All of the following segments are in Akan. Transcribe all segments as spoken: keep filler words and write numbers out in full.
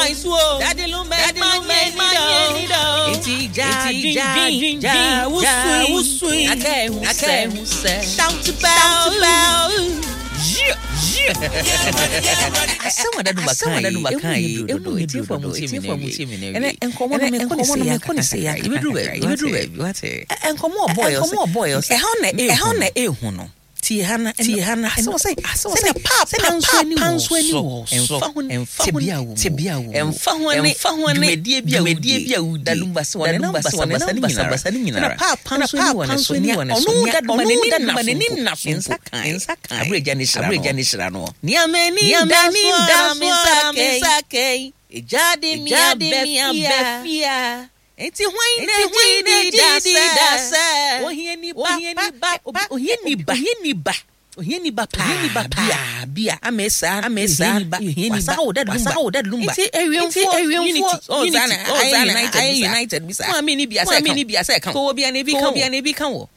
my soul. Daddy lumbe my nido. Iti ja ja ja usui. Ake hu ake hu se. Shout about. Someone that do bakai, that do bakai. Emu iti for mu iti for mu iti mi ne. Ene enkomo no me kono se ya kono se ya. Ibe do e, ibe do e. What? Enkomo boy, enkomo boy. E ha na e ha na e hu no. Ti hana ti hana so say so say pa panso ani wo emfa ho emfa ho tebia wo emfa ho ne emfa ho ne medie bia medie bia wo dalumba se wona na basa basa ni nyina basa ni nyina pa panso ni wona so ni wona so onu da ma ni ni na so nsaka nsaka abreja ni shira abreja ni shira no ni ameni ni ameni da mi sake ejade mi abefia enti hwan na hwan di dasa ohie ni ba ohie ni ba ohie ni ba ohie ni ba ohie ni ba pa ohie ni ba pa bia amesa amesa ohie ni ba sa wo da lumba sa wo da lumba enti ewiemfo ewiemfo ozana united united bisa ma me ni bia sa me ni bia sa kan ko bia na bi kan bia na bi kan wo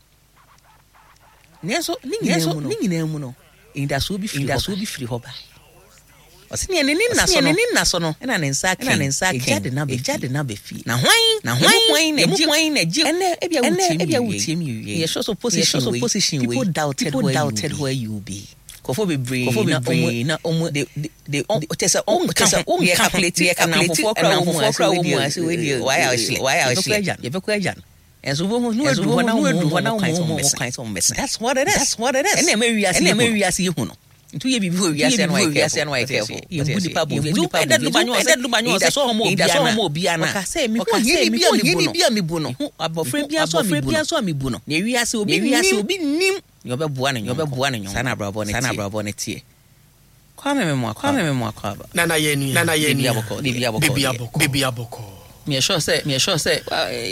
neso ni nyina mu no ni nyina mu no inda so bi firi inda so bi firi hoba osini ene ni na so no ni na so no na ne nsa ka na ne nsa ka ejade na be ejade na be fi na hwan na hwan na ji hwan na ji ene ebia wutie mi ebia wutie mi ye so so position so position we people doubted people doubted where you be kofo be brain na omo na omo de de tesa omo tesa omo calculate ye calculate na omo for omo ase we dey why I why I ye be kwa jan enso bo no edu ho na edu ho na omo kind so mess that's what it is that's what it is ene me wiase ene me wiase hu no ntu ye bibi ho wiase no wiase no careful ye budi pa bo ye budi pa bo banyo se banyo se so homo obia na so obia na ka se mi ho ye ni bia mi bia mi bu no abofre bia so mi bia so mi bu no na wiase obi wiase obi nim yo be boa ne yo be boa ne sana brabo ne sana brabo ne tie kwa me me mo kwa me me mo kwa ba nana ye ni nana ye ni aboko bibi aboko bibi aboko bibi aboko me sure say me sure say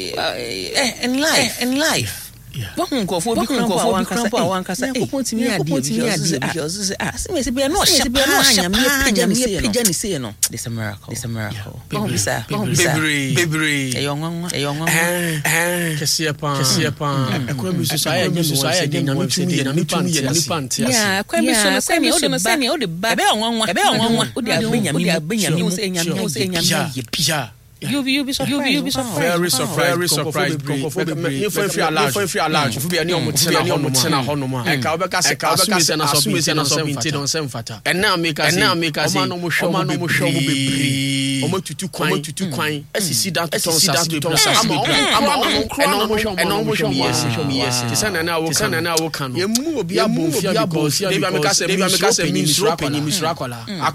eh in life in life Wa hunkofo bi hunkofo bi krampo awankasa eh kopotimi ade because ah se me no shapa no shapa pija ni se pija ni se no this a miracle this a miracle go bisa go bisa bebre e yonwa e yonwa eh kese pa kese pa akwa mi so aya nyi so aya nyi no tumi ye no tumi ye ni panti ase ya akwa mi so no se me o de ba o de ba ebe onwanwa ebe onwanwa o de abenyami o de abenyami o se nyami o se nyami ye pija You you be surprised. You be surprised. Very surprised. Very surprised. You for free allowed. You for free allowed. You for be any omo tina hono tina hono ma. E ka obeka se ka obeka se na so bi se na so bi ti don sem fata. E na make us. E na make us. Omo no mo hwo mo mo hwo mo bebre. Omo tutu kwan. Omo tutu kwan. Asisi dan ton sas be ton sas be. Ama omo kro no mo hwo. E no mo hwo yes. Yes. Ti se na na wo kan na wo kan no. Ye mu obi abofia because dey make us dey make us ministro pani ministro akola.